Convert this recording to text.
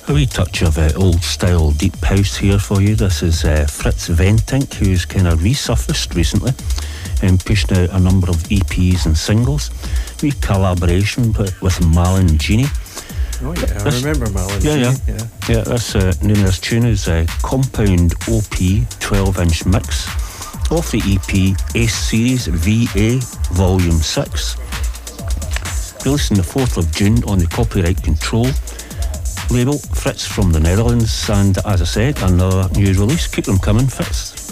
A wee touch of old style deep house here for you. This is Fritz Ventink, who's kind of resurfaced recently and pushing out a number of EPs and singles. Wee collaboration with Malin Genie. Oh yeah, I remember Malin Genie. Yeah, this name of this tune is Compound OP 12-inch mix off the EP Ace Series VA Volume 6. Released on the 4th of June on the Copyright Control label. Fritz from the Netherlands, and as I said, another new release. Keep them coming, Fritz.